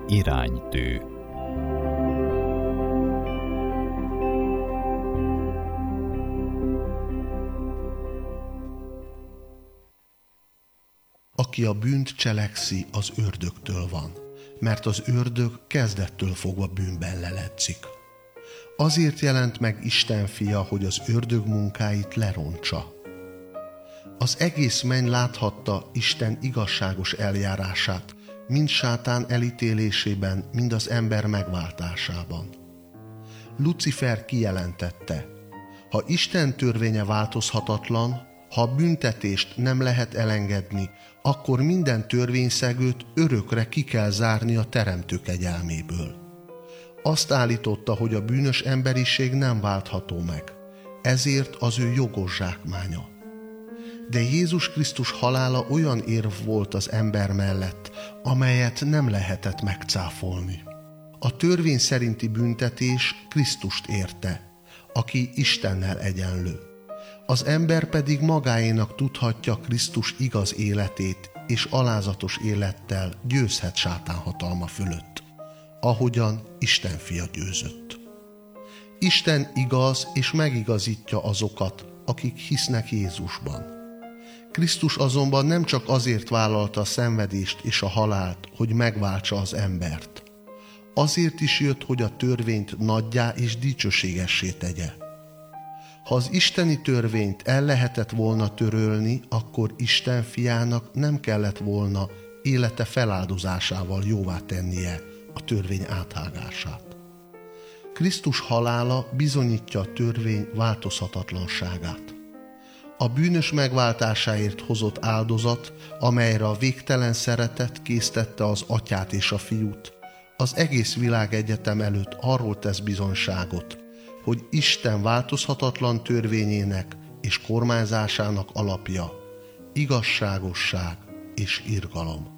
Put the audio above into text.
Iránytű. Aki a bűnt cselekszi, az ördögtől van, mert az ördög kezdettől fogva bűnben leledzik. Azért jelent meg Isten fia, hogy az ördög munkáit lerontsa. Az egész menny láthatta Isten igazságos eljárását, mind sátán elítélésében, mind az ember megváltásában. Lucifer kijelentette: ha Isten törvénye változhatatlan, ha a büntetést nem lehet elengedni, akkor minden törvényszegőt örökre ki kell zárni a teremtő kegyelméből. Azt állította, hogy a bűnös emberiség nem váltható meg, ezért az ő jogos zsákmánya. De Jézus Krisztus halála olyan érv volt az ember mellett, amelyet nem lehetett megcáfolni. A törvény szerinti büntetés Krisztust érte, aki Istennel egyenlő. Az ember pedig magáénak tudhatja Krisztus igaz életét, és alázatos élettel győzhet sátán hatalma fölött, ahogyan Isten fia győzött. Isten igaz és megigazítja azokat, akik hisznek Jézusban. Krisztus azonban nem csak azért vállalta a szenvedést és a halált, hogy megváltsa az embert. Azért is jött, hogy a törvényt nagyjá és dicsőségessé tegye. Ha az isteni törvényt el lehetett volna törölni, akkor Isten fiának nem kellett volna élete feláldozásával jóvá tennie a törvény áthágását. Krisztus halála bizonyítja a törvény változhatatlanságát. A bűnös megváltásáért hozott áldozat, amelyre a végtelen szeretet késztette az atyát és a fiút, az egész világegyetem előtt arról tesz bizonyságot, hogy Isten változhatatlan törvényének és kormányzásának alapja igazságosság és irgalom.